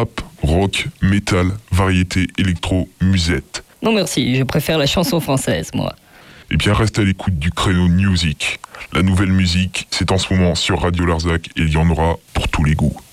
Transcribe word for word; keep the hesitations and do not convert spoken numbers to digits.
Rap, rock, métal, variété, électro, musette. Non merci, je préfère la chanson française, moi. Eh bien, reste à l'écoute du créneau Music. La nouvelle musique, c'est en ce moment sur Radio Larzac et il y en aura pour tous les goûts.